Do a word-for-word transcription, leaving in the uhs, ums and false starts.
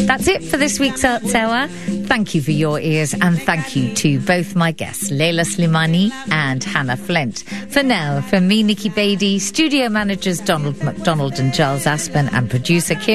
That's it for this week's Arts Hour. Thank you for your ears, and thank you to both my guests, Leila Slimani and Hannah Flint. For now, from me, Nikki Beattie, studio managers Donald McDonald and Giles Aspen, and producer Kieran